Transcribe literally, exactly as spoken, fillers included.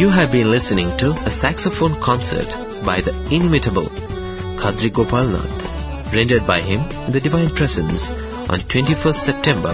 You have been listening to a saxophone concert by the inimitable Khadri Gopalnath, rendered by him in the Divine Presence on twenty-first September